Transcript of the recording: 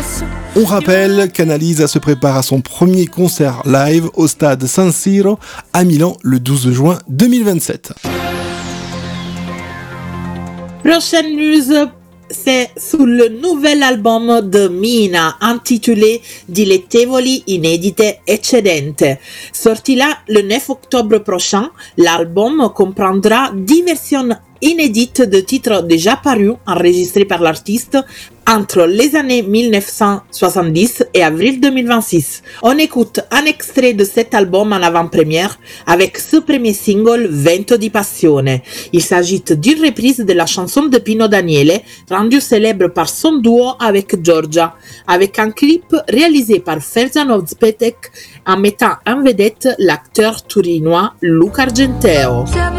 On rappelle qu'Annalisa se prépare à son premier concert live au stade San Siro à Milan le 12 juin 2027. Prochaine news, c'est sur le nouvel album de Mina intitulé Dilettevoli inedite eccedente. Sorti là le 9 octobre prochain, l'album comprendra 10 versions inédites de titres déjà parus enregistrés par l'artiste entre les années 1970 et avril 2026. On écoute un extrait de cet album en avant-première avec ce premier single Vento di Passione. Il s'agit d'une reprise de la chanson de Pino Daniele, rendue célèbre par son duo avec Giorgia, avec un clip réalisé par Ferzan Ozpetek en mettant en vedette l'acteur turinois Luca Argenteo.